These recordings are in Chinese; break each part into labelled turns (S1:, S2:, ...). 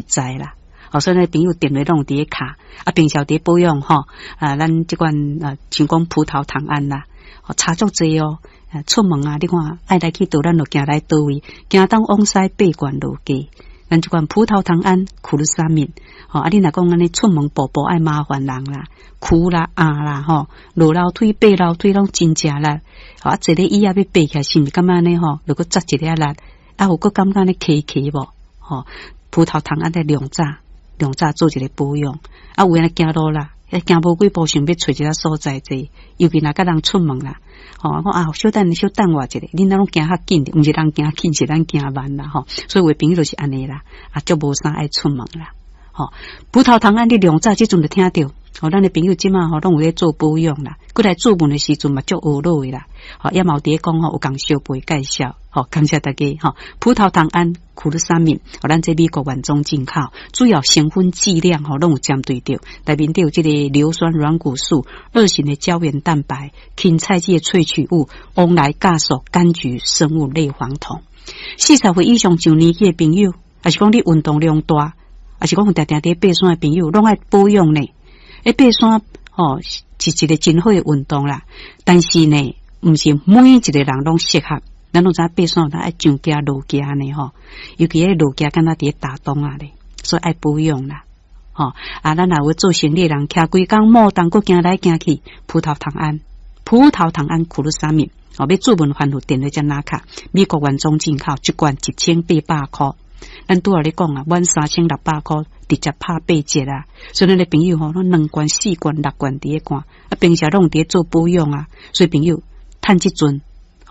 S1: 知啦。所以呢，朋友电话拢伫咧卡，平常伫保养咱即款像讲葡萄糖胺啦，差足济哦。出门你看爱来去倒，咱就行来倒位，行当往西八关路街。咱即款葡萄糖胺、库鲁沙敏，你若讲安尼出门步步爱麻烦人啦，哭啦、啦，落楼梯、爬楼梯拢真正啦，坐咧椅仔要爬起来，是毋是感觉安尼如果扎一粒力，有个感觉咧起无？葡萄糖胺的两早做一个保养，有人行路啦，行无几步想要找一个所在坐，尤其若甲人出门啦，我讲小等我一下，恁那拢行较紧的，毋是人行紧，是咱行慢啦，所以为朋友就是安尼啦，就无啥爱出门啦，葡萄糖胺你两早即阵就听到。咱的朋友即马拢有咧做保养啦，过来做问的时阵嘛足学落的啦，也嘛有伫讲有共小辈介绍，感谢大家葡萄糖胺、库鲁沙敏，咱这美国原装进口，主要成分剂量拢有针对到，内面都有这个硫酸软骨素、2型的胶原蛋白、芹菜剂的萃取物、翁来酵素、柑橘生物类黄酮。40岁以上上年纪的朋友，还是讲你运动量大，还是讲常常伫爬山的朋友，拢爱保养呢。爬山是一个真好的运动啦，但是呢，毋是每一个人拢适合。咱拢知爬山，咱爱上架落架呢尤其迄落架敢若伫打洞咧，所以爱保养啦。咱若有做生意人，徛规工莫当佫行来行去，葡萄糖胺、库鲁沙敏，要做文番号电话加拿卡，美国原装进口，一罐1800块。咱拄仔咧讲满3600块。直接拍8折啦，所以咱的朋友咱2罐、4罐、6罐伫咧罐，平常拢伫做保养啊，所以朋友趁即阵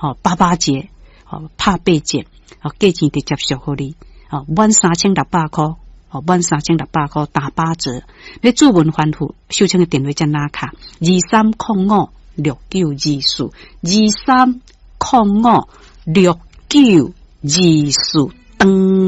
S1: 88折，拍8折，价钱直接续互你，满3600块，满3600块打8折。你做文番户，收请的电话加拿卡23056924，23056924。